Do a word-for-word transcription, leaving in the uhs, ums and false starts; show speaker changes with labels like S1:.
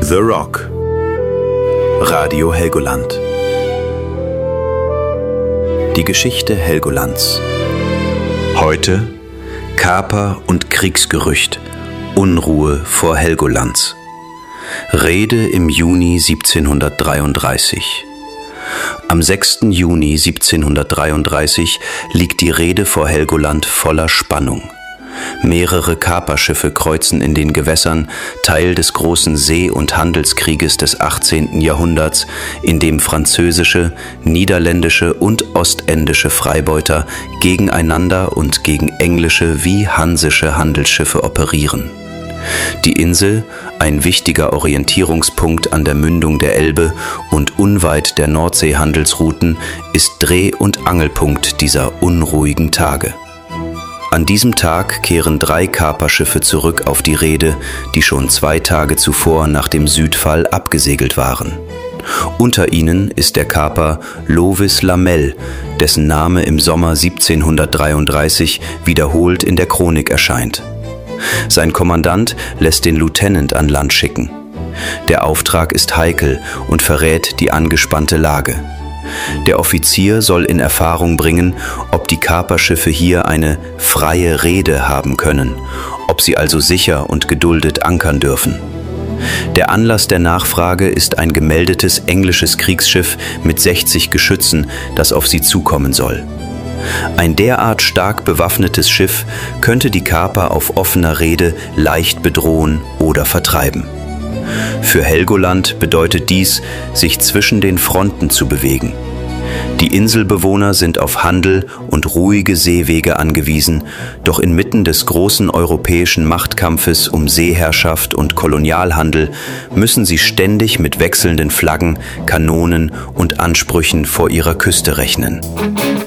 S1: The Rock. Radio Helgoland. Die Geschichte Helgolands. Heute Kaper und Kriegsgerücht. Unruhe vor Helgolands. Rede im Juni siebzehnhundertdreiunddreißig. Am sechsten Juni siebzehnhundertdreiunddreißig liegt die Rede vor Helgoland voller Spannung. Mehrere Kaperschiffe kreuzen in den Gewässern, Teil des großen See- und Handelskrieges des achtzehnten Jahrhunderts, in dem französische, niederländische und ostendische Freibeuter gegeneinander und gegen englische wie hansische Handelsschiffe operieren. Die Insel, ein wichtiger Orientierungspunkt an der Mündung der Elbe und unweit der Nordsee-Handelsrouten, ist Dreh- und Angelpunkt dieser unruhigen Tage. An diesem Tag kehren drei Kaperschiffe zurück auf die Reede, die schon zwei Tage zuvor nach dem Südfall abgesegelt waren. Unter ihnen ist der Kaper Lovis Lamel, dessen Name im Sommer siebzehnhundertdreiunddreißig wiederholt in der Chronik erscheint. Sein Kommandant lässt den Lieutenant an Land schicken. Der Auftrag ist heikel und verrät die angespannte Lage. Der Offizier soll in Erfahrung bringen, ob die Kaperschiffe hier eine freie Reede haben können, ob sie also sicher und geduldet ankern dürfen. Der Anlass der Nachfrage ist ein gemeldetes englisches Kriegsschiff mit sechzig Geschützen, das auf sie zukommen soll. Ein derart stark bewaffnetes Schiff könnte die Kaper auf offener Reede leicht bedrohen oder vertreiben. Für Helgoland bedeutet dies, sich zwischen den Fronten zu bewegen. Die Inselbewohner sind auf Handel und ruhige Seewege angewiesen, doch inmitten des großen europäischen Machtkampfes um Seeherrschaft und Kolonialhandel müssen sie ständig mit wechselnden Flaggen, Kanonen und Ansprüchen vor ihrer Küste rechnen.